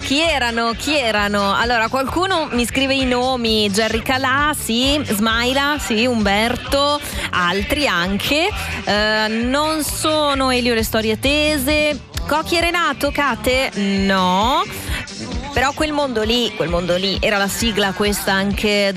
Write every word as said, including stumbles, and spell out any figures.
Chi erano? Chi erano? Allora, qualcuno mi scrive i nomi: Gerry Calà, sì, Smaila, sì, Umberto, altri anche. Eh, non sono Elio Le Storie Tese. Cocchi e Renato, Kate? No. Però quel mondo lì, quel mondo lì era la sigla questa anche